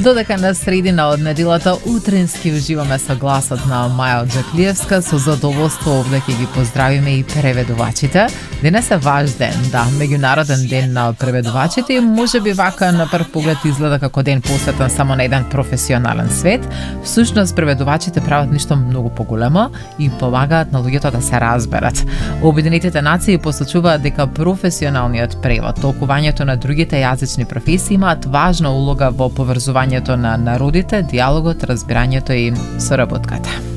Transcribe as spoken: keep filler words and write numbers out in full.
Додека на средина од неделата утрински уживаме со гласот на Маја Џаклиевска, со задоволство овде ќе ги поздравиме и преведувачите. Денес е ваш ден, да, меѓународен ден на преведувачите и можеби вака на прв поглед изгледа како ден посветен само на еден професионален свет. Всушност преведувачите прават нешто многу поголемо и помагаат на луѓето да се разберат. Обединетите нации посочуваат дека професионалниот превод, толкувањето на другите јазични професии имаат важна улога во поврзувањето на народите, диалогот, разбирањето и соработката.